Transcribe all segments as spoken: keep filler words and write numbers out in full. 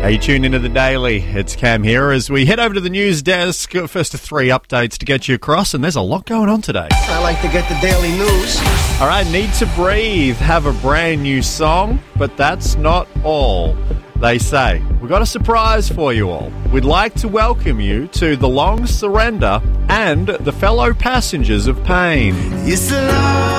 Hey, you tuned into the Daily. It's Cam here as we head over to the news desk. First of three updates to get you across, and there's a lot going on today. I like to get the daily news. All right, Need to Breathe have a brand new song, but that's not all. They say, we've got a surprise for you all. We'd like to welcome you to The Long Surrender and the fellow passengers of pain. It's the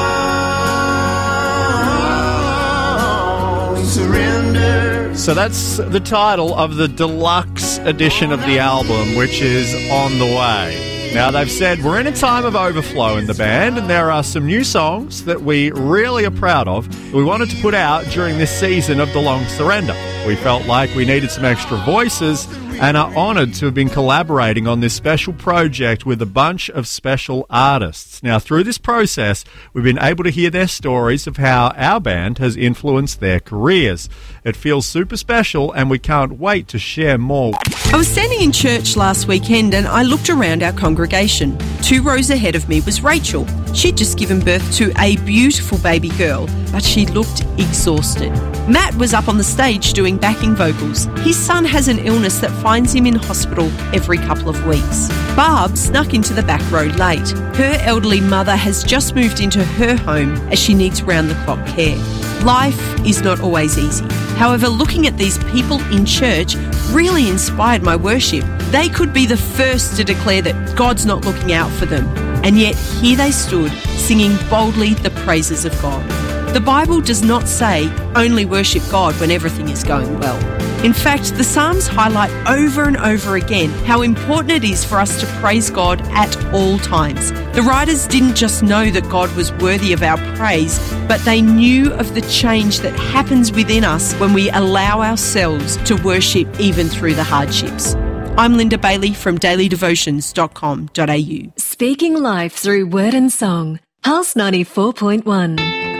long surrender. So that's the title of the deluxe edition of the album, which is on the way. Now, they've said we're in a time of overflow in the band, and there are some new songs that we really are proud of we wanted to put out during this season of The Long Surrender. We felt like we needed some extra voices and are honoured to have been collaborating on this special project with a bunch of special artists. Now, through this process, we've been able to hear their stories of how our band has influenced their careers. It feels super special, and we can't wait to share more. I was standing in church last weekend and I looked around our congregation. Two rows ahead of me was Rachel. She'd just given birth to a beautiful baby girl, but she looked exhausted. Matt was up on the stage doing backing vocals. His son has an illness that finds him in hospital every couple of weeks. Barb snuck into the back row late. Her elderly mother has just moved into her home as she needs round-the-clock care. Life is not always easy. However, looking at these people in church really inspired my worship. They could be the first to declare that God's not looking out for them. And yet here they stood, singing boldly the praises of God. The Bible does not say only worship God when everything is going well. In fact, the Psalms highlight over and over again how important it is for us to praise God at all times. The writers didn't just know that God was worthy of our praise, but they knew of the change that happens within us when we allow ourselves to worship even through the hardships. I'm Linda Bailey from daily devotions dot com dot a u. Speaking life through word and song. Pulse ninety-four point one.